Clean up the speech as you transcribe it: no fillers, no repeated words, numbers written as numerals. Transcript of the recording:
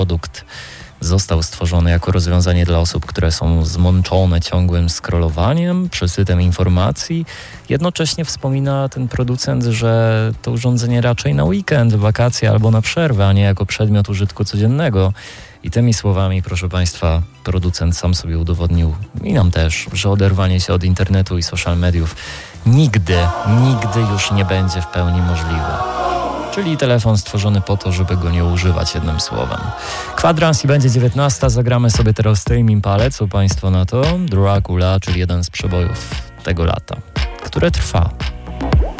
produkt został stworzony jako rozwiązanie dla osób, które są zmęczone ciągłym scrollowaniem, przesytem informacji. Jednocześnie wspomina ten producent, że to urządzenie raczej na weekend, wakacje albo na przerwę, a nie jako przedmiot użytku codziennego. I tymi słowami, proszę Państwa, producent sam sobie udowodnił i nam też, że oderwanie się od internetu i social mediów nigdy już nie będzie w pełni możliwe. Czyli telefon stworzony po to, żeby go nie używać, jednym słowem. Kwadrans i będzie 19. Zagramy sobie teraz Tame Impale. Co Państwo na to? Dracula, czyli jeden z przebojów tego lata, które trwa.